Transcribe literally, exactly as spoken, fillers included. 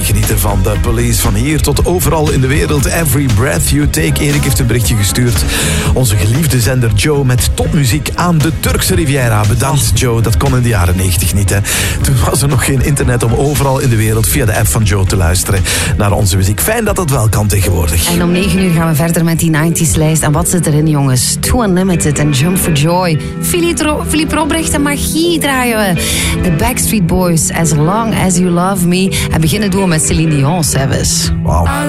muziek genieten van The Police. Van hier tot overal in de wereld. Every breath you take. Erik heeft een berichtje gestuurd. Onze geliefde zender Joe met topmuziek aan de Turkse Riviera. Bedankt Joe, dat kon in de jaren negentig niet. Hè. Toen was er nog geen internet om overal in de wereld via de app van Joe te luisteren naar onze muziek. Fijn dat dat wel kan tegenwoordig. En om negen uur gaan we verder met die nineties lijst. En wat zit erin, jongens? Too Unlimited en Jump for Joy. Philippe Robrecht en Magie draaien we. The Backstreet Boys, As Long As You Love Me. En beginnen doen we met Celine Dion, Savage. Wauw.